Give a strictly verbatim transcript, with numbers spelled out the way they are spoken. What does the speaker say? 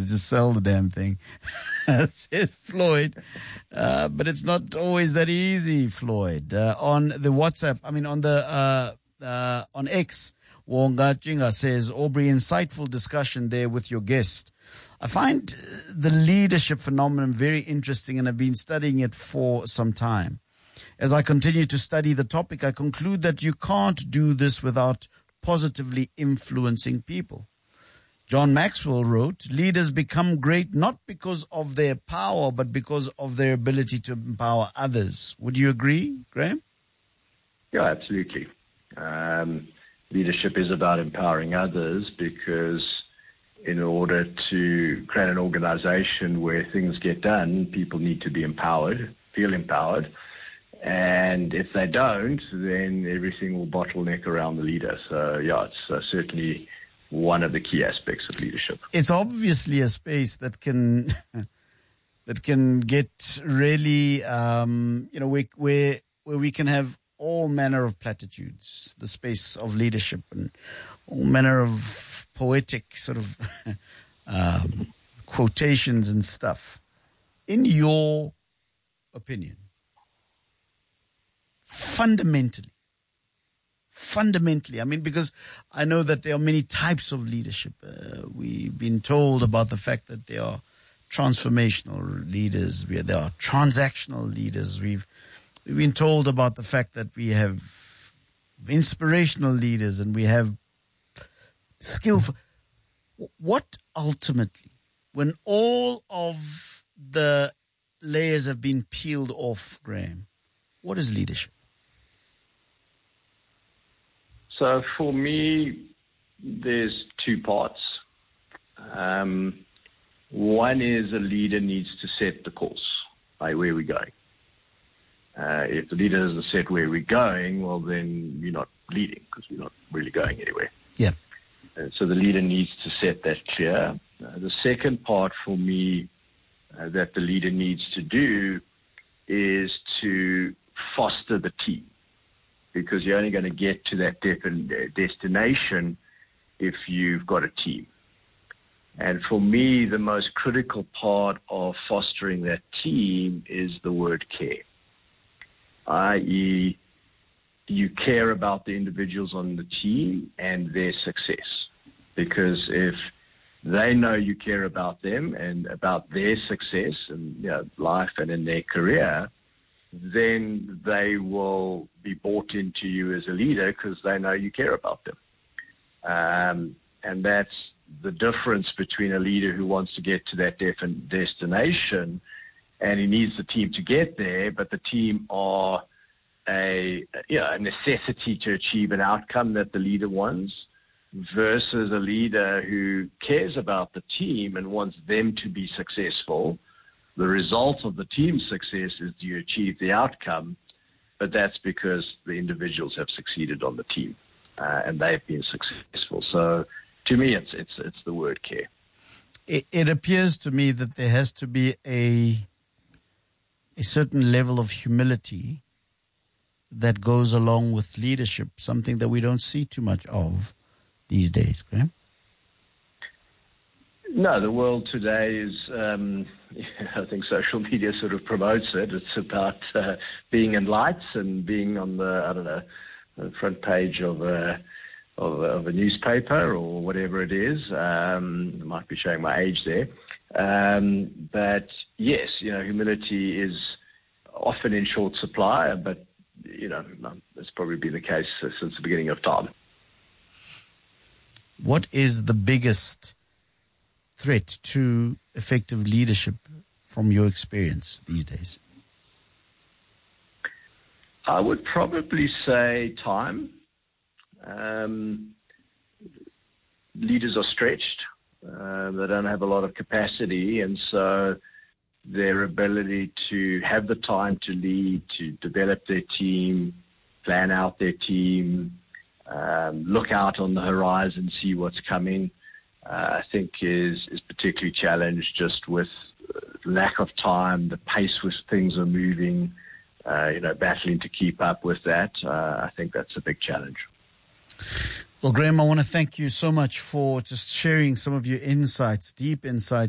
just sell the damn thing, says Floyd. Uh, but it's not always that easy, Floyd. Uh, on the WhatsApp, I mean, on the, uh, uh, on X, Wonga Chinga says, Aubrey, insightful discussion there with your guest. I find the leadership phenomenon very interesting and I've been studying it for some time. As I continue to study the topic, I conclude that you can't do this without positively influencing people. John Maxwell wrote, leaders become great not because of their power, but because of their ability to empower others. Would you agree, Graham? Yeah, absolutely. Um, leadership is about empowering others because in order to create an organization where things get done, people need to be empowered, feel empowered. And if they don't, then everything will bottleneck around the leader. So, yeah, it's uh, certainly one of the key aspects of leadership. It's obviously a space that can that can get really, um, you know, where, where where we can have all manner of platitudes, the space of leadership, and all manner of poetic sort of um, quotations and stuff. In your opinion, fundamentally, fundamentally, I mean, because I know that there are many types of leadership. Uh, we've been told about the fact that there are transformational leaders, we, there are transactional leaders. We've we've been told about the fact that we have inspirational leaders and we have skillful. What ultimately, when all of the layers have been peeled off, Graham, what is leadership? So for me, there's two parts. Um, one is a leader needs to set the course, like where we're going. Uh, if the leader doesn't set where we're going, well, then you're not leading because we're not really going anywhere. Yeah. Uh, so the leader needs to set that clear. Uh, the second part for me uh, that the leader needs to do is to foster the team, because you're only going to get to that de- destination if you've got a team. And for me, the most critical part of fostering that team is the word care, that is, you care about the individuals on the team and their success. Because if they know you care about them and about their success in, you know, life and in their career, then they will be bought into you as a leader because they know you care about them. Um, and that's the difference between a leader who wants to get to that def- destination and he needs the team to get there, but the team are a, you know, a necessity to achieve an outcome that the leader wants, versus a leader who cares about the team and wants them to be successful. The result of the team's success is you achieve the outcome, but that's because the individuals have succeeded on the team uh, and they've been successful. So to me, it's it's it's the word care. It, it appears to me that there has to be a a certain level of humility that goes along with leadership, something that we don't see too much of these days, Graham. No, the world today is, um, I think social media sort of promotes it. It's about uh, being in lights and being on the, I don't know, the front page of a, of, of a newspaper or whatever it is. Um, I might be showing my age there. Um, but yes, you know, humility is often in short supply, but, you know, that's probably been the case since the beginning of time. What is the biggest threat to effective leadership from your experience these days? I would probably say time. Um, leaders are stretched. Uh, they don't have a lot of capacity, and so their ability to have the time to lead, to develop their team, plan out their team, um, look out on the horizon, see what's coming, uh, I think is, is particularly challenged just with lack of time, the pace with things are moving, uh, you know, battling to keep up with that. Uh, I think that's a big challenge. Well, Graham, I want to thank you so much for just sharing some of your insights, deep insights